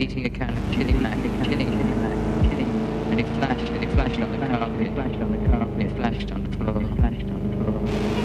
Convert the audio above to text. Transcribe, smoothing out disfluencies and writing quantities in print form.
eating a can of chili mac, and it flashed on the carpet, it flashed on the floor.